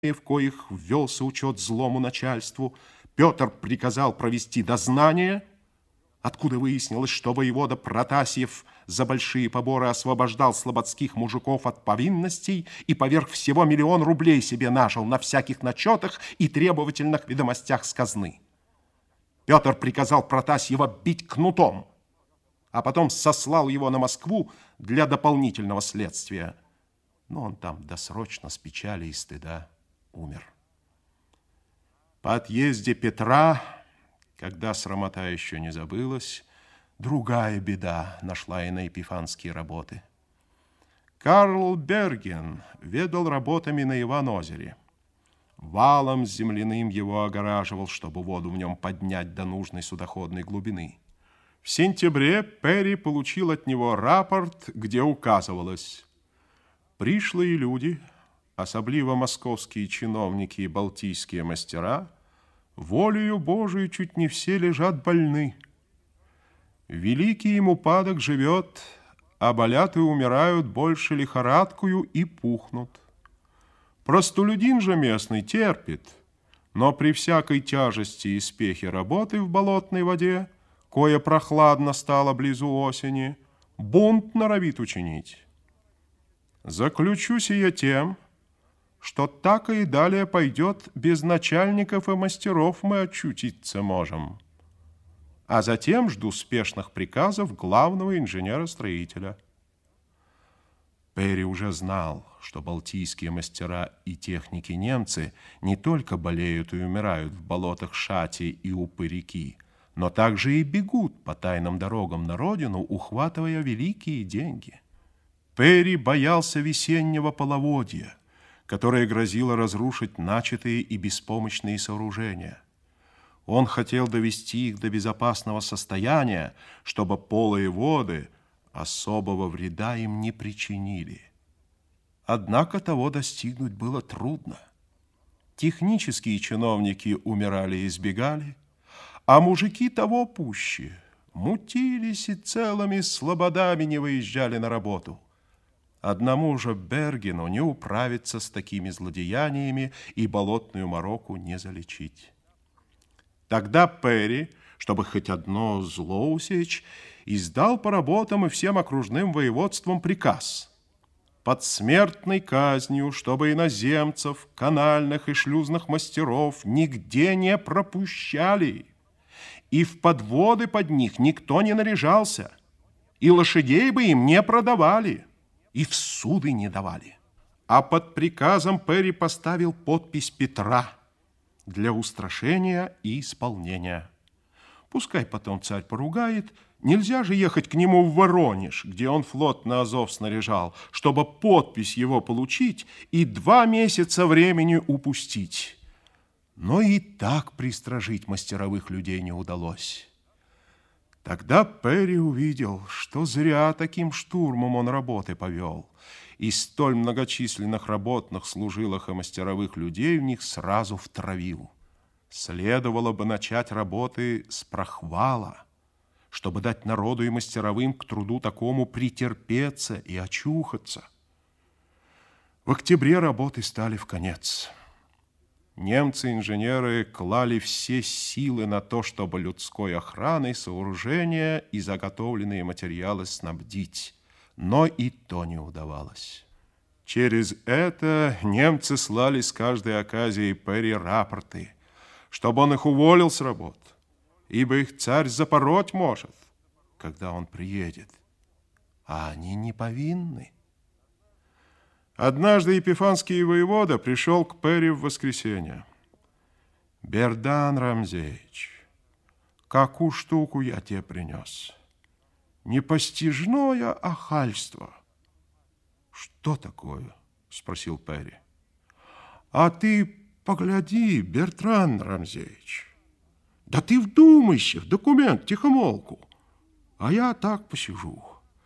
в коих ввелся учет злому начальству, Петр приказал провести дознание, откуда выяснилось, что воевода Протасьев за большие поборы освобождал слободских мужиков от повинностей и поверх всего 1 000 000 рублей себе нажил на всяких начетах и требовательных ведомостях с казны. Петр приказал Протасьева бить кнутом, а потом сослал его на Москву для дополнительного следствия. Но он там досрочно с печали и стыда умер. По отъезде Петра, когда срамота еще не забылась, другая беда нашла и на епифанские работы. Карл Берген ведал работами на Иван-озере. Валом земляным его огораживал, чтобы воду в нем поднять до нужной судоходной глубины. В сентябре Перри получил от него рапорт, где указывалось: пришлые люди, особливо московские чиновники и балтийские мастера, волею Божию чуть не все лежат больны. Великий им упадок живет, а болят и умирают больше лихорадкою и пухнут. Простолюдин же местный терпит, но при всякой тяжести и спехе работы в болотной воде, кое прохладно стало близу осени, бунт норовит учинить. Заключу сие тем, что так и далее пойдет, без начальников и мастеров мы очутиться можем. А затем жду спешных приказов главного инженера-строителя. Перри уже знал, что балтийские мастера и техники-немцы не только болеют и умирают в болотах Шати и Упы-реки, но также и бегут по тайным дорогам на родину, ухватывая великие деньги. Перри боялся весеннего половодья, которое грозило разрушить начатые и беспомощные сооружения. Он хотел довести их до безопасного состояния, чтобы полые воды особого вреда им не причинили. Однако того достигнуть было трудно. Технические чиновники умирали и избегали, а мужики того пуще мутились и целыми слободами не выезжали на работу. Одному же Бергену не управиться с такими злодеяниями и болотную мороку не залечить. Тогда Перри, чтобы хоть одно зло усечь, издал по работам и всем окружным воеводствам приказ: под смертной казнью, чтобы иноземцев, канальных и шлюзных мастеров нигде не пропущали, и в подводы под них никто не наряжался, и лошадей бы им не продавали, и в суды не давали. А под приказом Перри поставил подпись Петра для устрашения и исполнения. Пускай потом царь поругает, нельзя же ехать к нему в Воронеж, где он флот на Азов снаряжал, чтобы подпись его получить и 2 месяца времени упустить. Но и так пристражить мастеровых людей не удалось. Тогда Перри увидел, что зря таким штурмом он работы повел, и столь многочисленных работных, служилых и мастеровых людей в них сразу втравил. Следовало бы начать работы с прохвала, чтобы дать народу и мастеровым к труду такому претерпеться и очухаться. В октябре работы стали вконец. Немцы-инженеры клали все силы на то, чтобы людской охраной сооружения и заготовленные материалы снабдить, но и то не удавалось. Через это немцы слали с каждой оказией Перри рапорты, чтобы он их уволил с работ, ибо их царь запороть может, когда он приедет, а они не повинны. Однажды епифанский воевода пришел к Перри в воскресенье. «Бердан Рамзеевич, какую штуку я тебе принес? Непостижное охальство». «Что такое?» – спросил Перри. «А ты погляди, Бертран Рамзеевич, да ты вдумайся в документ тихомолку, а я так посижу».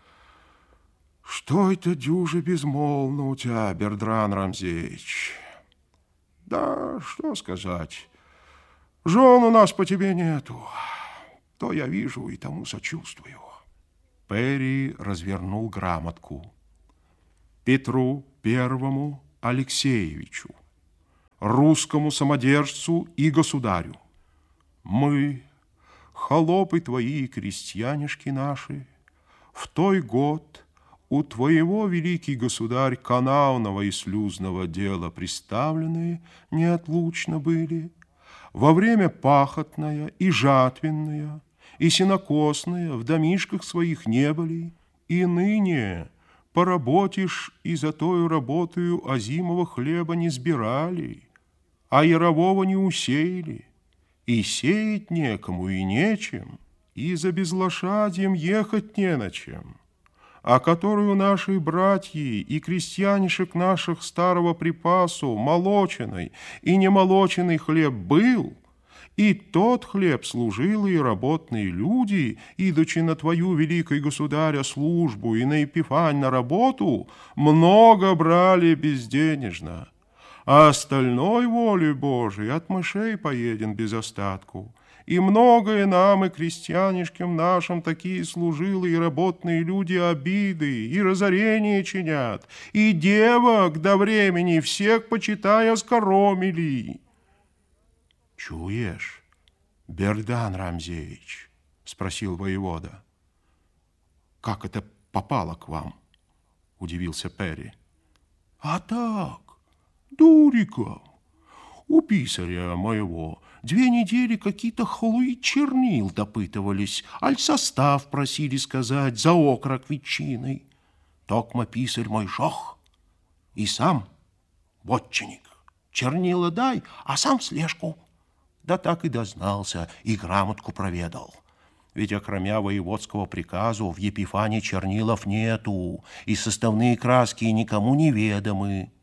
«Что это дюже безмолвно у тебя, Бертран Рамзеевич?» «Да что сказать, жен у нас по тебе нету, то я вижу и тому сочувствую». Перри развернул грамотку. Петру Первому Алексеевичу, русскому самодержцу и государю. Мы, холопы твои и крестьянишки наши, в той год у твоего, великий государь, канавного и слюзного дела приставленные неотлучно были, во время пахотное и жатвенное, и сенокосное в домишках своих не были, и ныне поработишь, и за тою работою озимого хлеба не сбирали, а ярового не усеяли, и сеять некому и нечем, и за безлошадьем ехать не на чем, а которую наши братьи и крестьянишек наших старого припасу молоченный и немолоченный хлеб был, и тот хлеб служилые и работные люди, идучи на твою, великой государя, службу и на Епифань на работу, много брали безденежно, а остальной волей Божией от мышей поеден без остатку. И многое нам и крестьянишкам нашим такие служилые и работные люди обиды и разорения чинят, и девок до времени всех, почитая, скоромили. «Чуешь, Бердан Рамзеевич?» — спросил воевода. «Как это попало к вам?» — удивился Перри. «А так, дуриком. У писаря моего 2 недели какие-то хлуи чернил допытывались, аль состав просили сказать за окрок ветчиной. Токма писарь мой жох, и сам вотчинник. Чернила дай, а сам в слежку». Да так и дознался, и грамотку проведал. Ведь окромя воеводского приказу в Епифане чернилов нету, и составные краски никому не ведомы.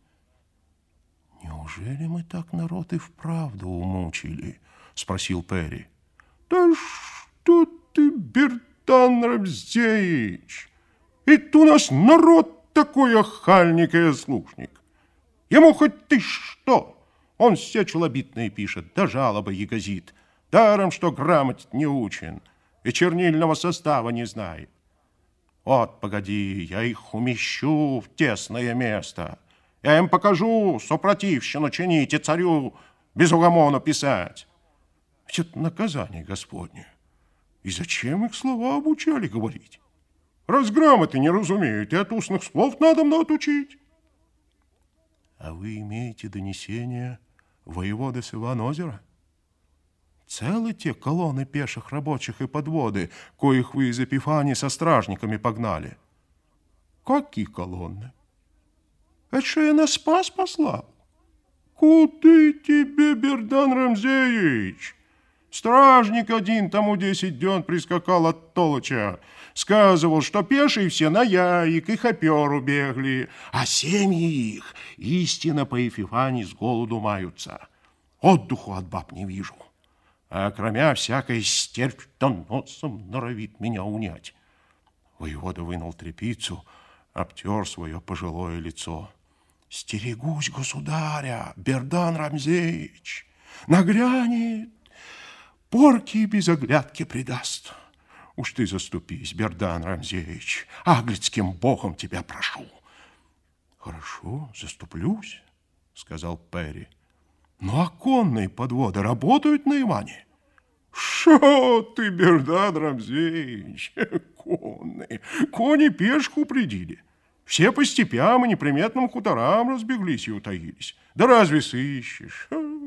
«Неужели мы так народ и вправду умучили?» — спросил Перри. «Да что ты, Бердан Рамзеевич! Ведь у нас народ такой охальник и ослушник. Ему хоть ты что! Он все челобитные пишет, да жалобы ягозит. Даром, что грамоте не учен и чернильного состава не знает. Вот, погоди, я их умещу в тесное место. Я им покажу, сопротивщину чинить и царю без угомона писать. Ведь это наказание Господне. И зачем их слова обучали говорить? Раз грамоты не разумеют, и от устных слов надо отучить. А вы имеете донесение воеводы с Иван-Озера? Целы те колонны пеших рабочих и подводы, коих вы из Епифании со стражниками погнали? Какие колонны? Это что я на Спас послал? Куды тебе, Бердан Рамзеевич? Стражник один тому 10 дён прискакал от Толоча. Сказывал, что пешие все на яик и хоперу бегли, а семьи их истинно по Епифании с голоду маются. Отдуху от баб не вижу. А кроме всякой стервь, то носом норовит меня унять. Воевода вынул тряпицу, обтер свое пожилое лицо. «Стерегусь государя, Бердан Рамзеевич, нагрянет, порки без оглядки предаст. Уж ты заступись, Бердан Рамзеевич, аглицким богом тебя прошу». «Хорошо, заступлюсь», — сказал Перри. «Ну, а конные подводы работают на Иване?» «Шо ты, Бердан Рамзеевич, конные, кони пешку упредили. Все по степям и неприметным хуторам разбеглись и утаились. Да разве сыщешь?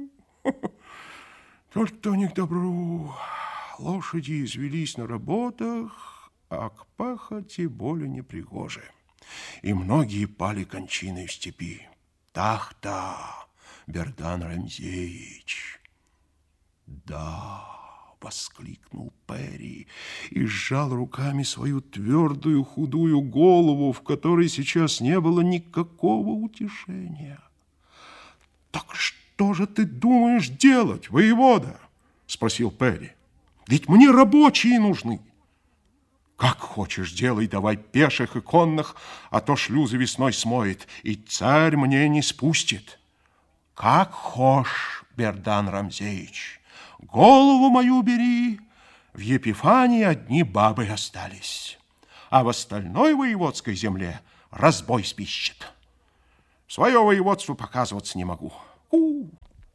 Только то не к добру. Лошади извелись на работах, а к пахоте более непригожи. И многие пали кончиной в степи. Так-то, Бердан Рамзеевич». «Да», — воскликнул Перри и сжал руками свою твердую худую голову, в которой сейчас не было никакого утешения. «Так что же ты думаешь делать, воевода?» — спросил Перри. «Ведь мне рабочие нужны». «Как хочешь, делай, давай пеших и конных, а то шлюзы весной смоет, и царь мне не спустит». «Как хошь, Бердан Рамзеевич, голову мою бери, в Епифании одни бабы остались, а в остальной воеводской земле разбой спищет. В свое воеводство показываться не могу.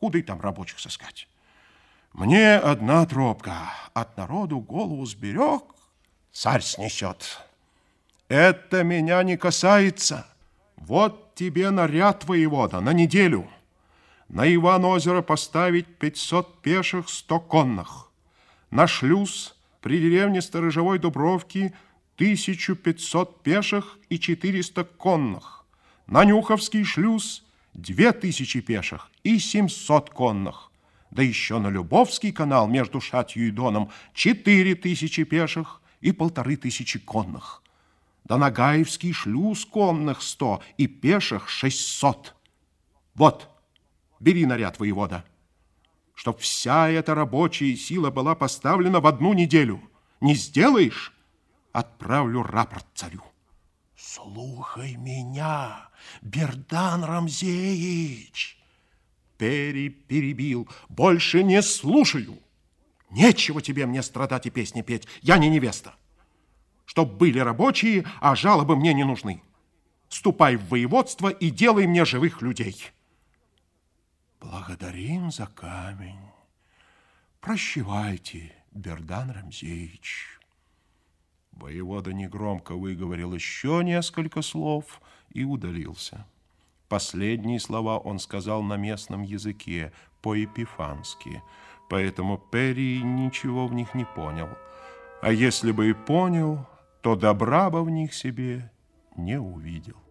Куда и там рабочих сыскать? Мне одна тропка. От народу голову сберег, царь снесет. Это меня не касается. Вот тебе наряд, воевода, на неделю. На Иван-озеро поставить 500 пеших, 100 конных. На шлюз при деревне Сторожевой Дубровки 1500 пеших и 400 конных. На Нюховский шлюз 2000 пеших и 700 конных. Да еще на Любовский канал между Шатью и Доном 4000 пеших и 1500 конных. Да на Гаевский шлюз конных 100 и пеших 600. Вот, бери наряд, воевода, чтоб вся эта рабочая сила была поставлена в одну неделю. Не сделаешь, отправлю рапорт царю. Слухай меня, Бердан Рамзеевич. Пери перебил. Больше не слушаю. Нечего тебе мне страдать и песни петь. Я не невеста. Чтоб были рабочие, а жалобы мне не нужны. Ступай в воеводство и делай мне живых людей. Благодарим за камень. Прощевайте, Бердан Рамзеевич. Воевода негромко выговорил еще несколько слов и удалился. Последние слова он сказал на местном языке, по-епифански, поэтому Пери ничего в них не понял. А если бы и понял, то добра бы в них себе не увидел.